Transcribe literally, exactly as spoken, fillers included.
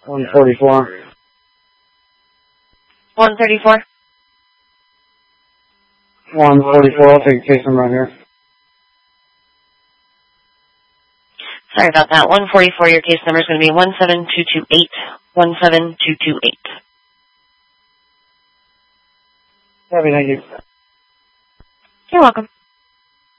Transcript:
one forty-four. one thirty-four. one forty-four, I'll take a case number right here. Sorry about that. one forty-four, your case number is going to be one seven two two eight. one seven two two eight. Happy, thank you. You're welcome.